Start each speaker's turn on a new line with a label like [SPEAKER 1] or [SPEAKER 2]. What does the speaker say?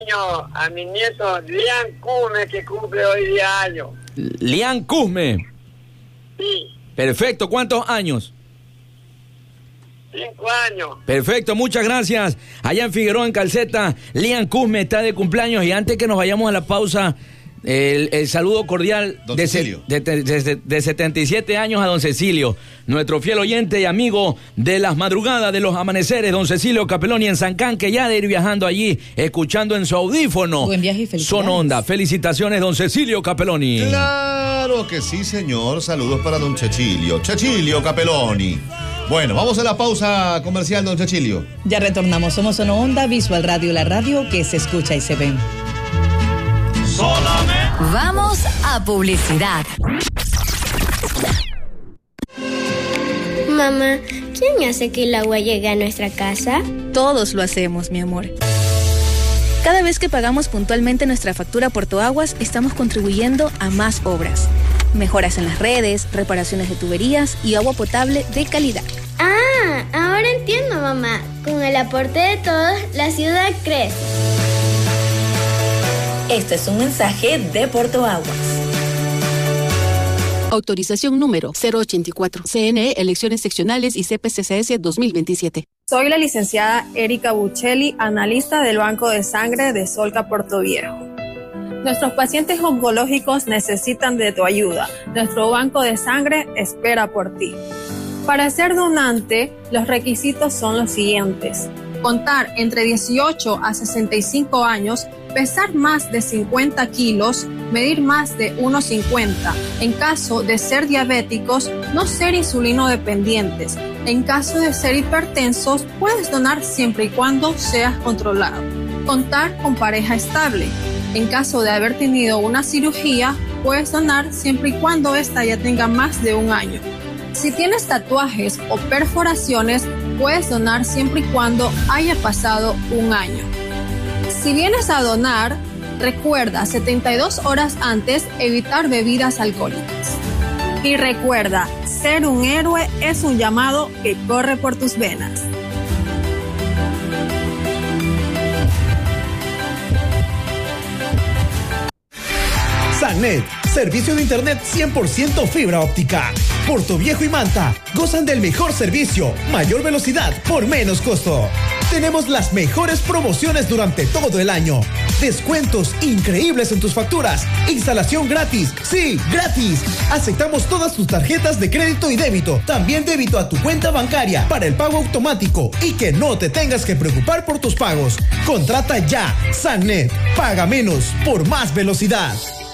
[SPEAKER 1] A mi nieto Lian Cusme, que cumple hoy 10 años.
[SPEAKER 2] Lian Cusme.
[SPEAKER 1] Sí.
[SPEAKER 2] Perfecto, ¿cuántos años?
[SPEAKER 1] 5 años.
[SPEAKER 2] Perfecto, muchas gracias. Allá en Figueroa, en Calceta, Lian Cusme está de cumpleaños. Y antes que nos vayamos a la pausa, el saludo cordial de 77 años a don Cecilio, nuestro fiel oyente y amigo de las madrugadas, de los amaneceres, don Cecilio Capelloni en San Can, que ya de ir viajando allí, escuchando en su audífono.
[SPEAKER 3] Buen viaje y felicidades.
[SPEAKER 2] Son Onda. Felicitaciones, don Cecilio Capelloni.
[SPEAKER 4] Claro que sí, señor. Saludos para don Cecilio Capelloni. Bueno, vamos a la pausa comercial, don Cecilio.
[SPEAKER 3] Ya retornamos. Somos Sono Onda, Visual Radio, la radio que se escucha y se ve.
[SPEAKER 5] Vamos a publicidad.
[SPEAKER 6] Mamá, ¿quién hace que el agua llegue a nuestra casa?
[SPEAKER 7] Todos lo hacemos, mi amor. Cada vez que pagamos puntualmente nuestra factura Portoaguas, estamos contribuyendo a más obras. Mejoras en las redes, reparaciones de tuberías y agua potable de calidad.
[SPEAKER 6] Ah, ahora entiendo, mamá. Con el aporte de todos, la ciudad crece.
[SPEAKER 5] Este es un mensaje de Portoaguas.
[SPEAKER 8] Autorización número 084. CNE, Elecciones Seccionales y CPCCS 2027.
[SPEAKER 9] Soy la licenciada Erika Buccelli, analista del Banco de Sangre de Solca Portoviejo. Nuestros pacientes oncológicos necesitan de tu ayuda. Nuestro banco de sangre espera por ti. Para ser donante, los requisitos son los siguientes: contar entre 18 a 65 años, pesar más de 50 kilos, medir más de 1,50. En caso de ser diabéticos, no ser insulino dependientes. En caso de ser hipertensos, puedes donar siempre y cuando seas controlado. Contar con pareja estable. En caso de haber tenido una cirugía, puedes donar siempre y cuando ésta ya tenga más de 1 año. Si tienes tatuajes o perforaciones, puedes donar siempre y cuando haya pasado 1 año. Si vienes a donar, recuerda 72 horas antes evitar bebidas alcohólicas. Y recuerda, ser un héroe es un llamado que corre por tus venas.
[SPEAKER 10] Sannet, servicio de internet 100% fibra óptica. Portoviejo y Manta gozan del mejor servicio, mayor velocidad por menos costo. Tenemos las mejores promociones durante todo el año. Descuentos increíbles en tus facturas. Instalación gratis. Sí, gratis. Aceptamos todas tus tarjetas de crédito y débito. También débito a tu cuenta bancaria para el pago automático y que no te tengas que preocupar por tus pagos. Contrata ya. Sannet. Paga menos por más velocidad.